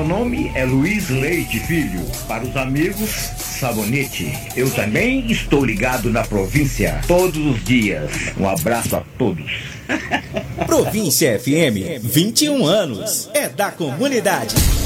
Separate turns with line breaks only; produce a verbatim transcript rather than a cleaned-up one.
Meu nome é Luiz Leite Filho. Para os amigos, Sabonete. Eu também estou ligado na província todos os dias. Um abraço a todos.
Província F M, vinte e um anos. É da comunidade.